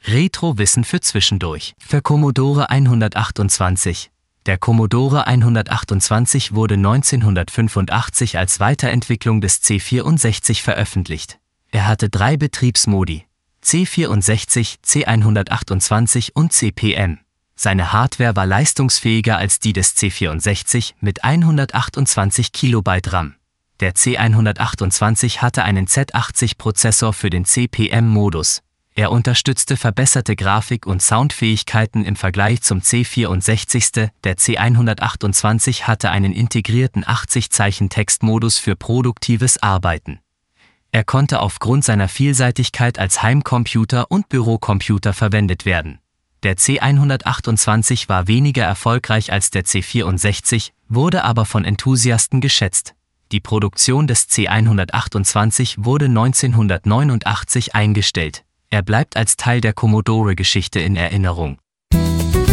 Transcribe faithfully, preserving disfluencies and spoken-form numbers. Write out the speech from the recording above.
Retro-Wissen für zwischendurch. Für Commodore hundertachtundzwanzig. Der Commodore hundertachtundzwanzig wurde neunzehnhundertfünfundachtzig als Weiterentwicklung des C vierundsechzig veröffentlicht. Er hatte drei Betriebsmodi: C vierundsechzig, C hundertachtundzwanzig und C P M. Seine Hardware war leistungsfähiger als die des C vierundsechzig mit hundertachtundzwanzig Kilobyte RAM. Der C hundertachtundzwanzig hatte einen Z achtzig-Prozessor für den C P M-Modus. Er unterstützte verbesserte Grafik- und Soundfähigkeiten im Vergleich zum C vierundsechzig. Der C hundertachtundzwanzig hatte einen integrierten achtzig-Zeichen-Textmodus für produktives Arbeiten. Er konnte aufgrund seiner Vielseitigkeit als Heimcomputer und Bürocomputer verwendet werden. Der C hundertachtundzwanzig war weniger erfolgreich als der C vierundsechzig, wurde aber von Enthusiasten geschätzt. Die Produktion des C hundertachtundzwanzig wurde neunzehnhundertneunundachtzig eingestellt. Er bleibt als Teil der Commodore-Geschichte in Erinnerung.